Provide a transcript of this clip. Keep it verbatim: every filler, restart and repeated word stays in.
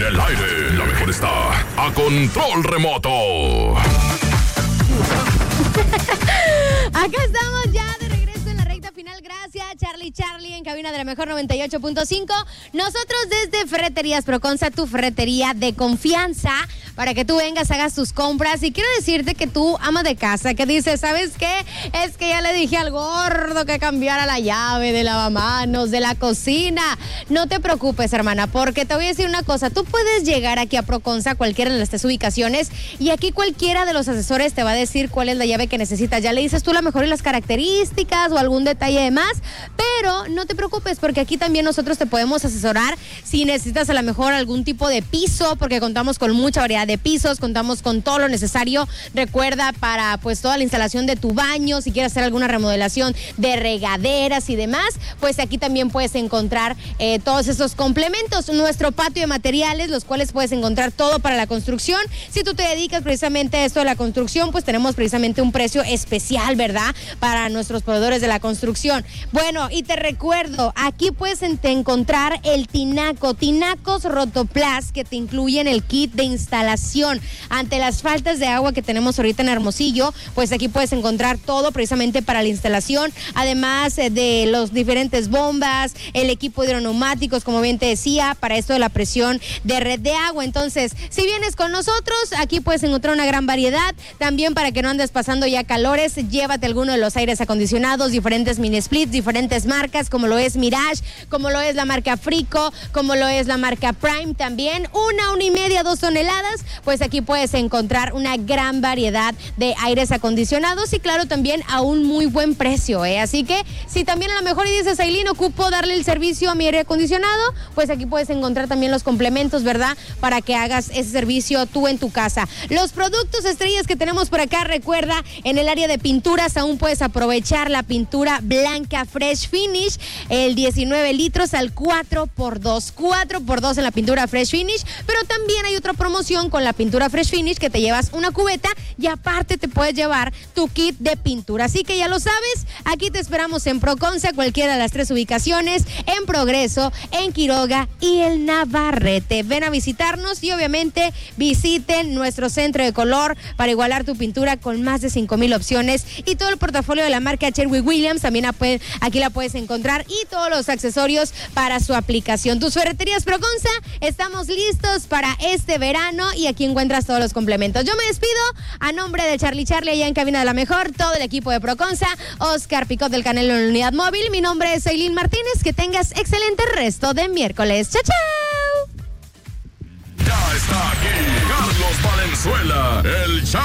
en el aire. La mejor está a control remoto. Acá estamos ya de regreso en la recta final. Gracias, Charlie Charlie, en cabina de la mejor noventa y ocho punto cinco. Nosotros desde Ferreterías Proconza, tu ferretería de confianza, para que tú vengas, hagas tus compras. Y quiero decirte que tú, ama de casa, que dices, ¿sabes qué? Es que ya le dije al gordo que cambiara la llave de lavamanos, de la cocina. No te preocupes, hermana, porque te voy a decir una cosa. Tú puedes llegar aquí a Proconza, cualquiera de las tres ubicaciones, y aquí cualquiera de los asesores te va a decir cuál es la llave que necesitas. Ya le dices tú la mejor y las características o algún detalle de más, pero no te preocupes, porque aquí también nosotros te podemos asesorar si necesitas a lo mejor algún tipo de piso, porque contamos con mucha variedad de pisos, contamos con todo lo necesario, recuerda, para pues toda la instalación de tu baño, si quieres hacer alguna remodelación de regaderas y demás, pues aquí también puedes encontrar eh, todos esos complementos. Nuestro patio de materiales, los cuales puedes encontrar todo para la construcción. Si tú te dedicas precisamente a esto de la construcción, pues tenemos precisamente un precio especial, ¿verdad? Para nuestros proveedores de la construcción. Bueno, y te recuerdo, aquí puedes encontrar el tinaco, tinacos Rotoplas, que te incluyen el kit de instalación. Ante las faltas de agua que tenemos ahorita en Hermosillo, pues aquí puedes encontrar todo precisamente para la instalación, además de los diferentes bombas, el equipo de hidroneumáticos, como bien te decía, para esto de la presión de red de agua. Entonces, si vienes con nosotros, aquí puedes encontrar una gran variedad. También, para que no andes pasando ya calores, llévate alguno de los aires acondicionados, diferentes mini splits, diferentes marcas, como lo es Mirage, como lo es la marca Frico, como lo es la marca Prime también, una, una y media, dos toneladas, pues aquí puedes encontrar una gran variedad de aires acondicionados y claro, también a un muy buen precio, ¿eh? Así que si también a lo mejor dices, Ailín, ocupo darle el servicio a mi aire acondicionado, pues aquí puedes encontrar también los complementos, ¿verdad? Para que hagas ese servicio tú en tu casa. Los productos estrellas que tenemos por acá, recuerda, en el área de pinturas aún puedes aprovechar la pintura blanca Fresh Finish, el diecinueve litros al cuatro por dos, cuatro por dos en la pintura Fresh Finish, pero también hay otra promoción con la pintura Fresh Finish, que te llevas una cubeta y aparte te puedes llevar tu kit de pintura. Así que ya lo sabes, aquí te esperamos en Proconza, cualquiera de las tres ubicaciones, en Progreso, en Quiroga y el Navarrete. Ven a visitarnos y obviamente visiten nuestro centro de color para igualar tu pintura con más de cinco mil opciones y todo el portafolio de la marca Sherwin Williams también aquí la puedes encontrar y todos los accesorios para su aplicación. Tus ferreterías Proconza, estamos listos para este verano y aquí encuentras todos los complementos. Yo me despido a nombre de Charlie Charlie, allá en cabina de la mejor, todo el equipo de Proconza, Oscar Picot del Canelo en la unidad móvil. Mi nombre es Ailín Martínez, que tengas excelente resto de miércoles. ¡Chao, chao! Ya está aquí Carlos Valenzuela, el